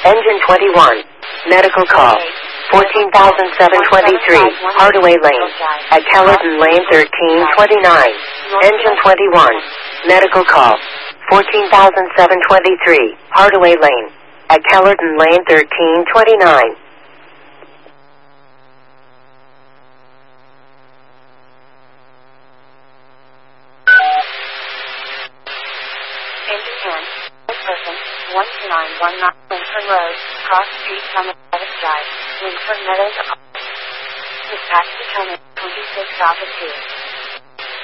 Engine 21. Medical call. 14,723, Hardaway Lane. At Kellerton Lane 1329. Engine 21. Medical call. 14,723, Hardaway Lane. At Kellerton Lane 1329. Engine 10, person, 12919, Lincoln Road, Cross Street, Summit Meadows Drive, Lincoln Meadows. Dispatch determined 26 Alpha 2.